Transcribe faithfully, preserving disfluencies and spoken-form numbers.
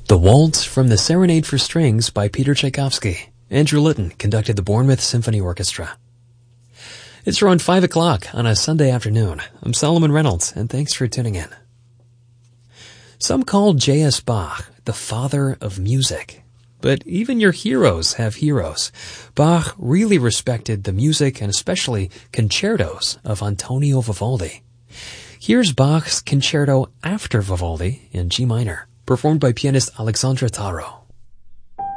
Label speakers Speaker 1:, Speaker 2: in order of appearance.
Speaker 1: The Waltz from the Serenade for Strings by Peter Tchaikovsky. Andrew Litton conducted the Bournemouth Symphony Orchestra. It's around five o'clock on a Sunday afternoon. I'm Solomon Reynolds, and thanks for tuning in. Some call J S. Bach the father of music. But even your heroes have heroes. Bach really respected the music and especially concertos of Antonio Vivaldi. Here's Bach's concerto after Vivaldi in G minor, performed by pianist Alexandra Taro.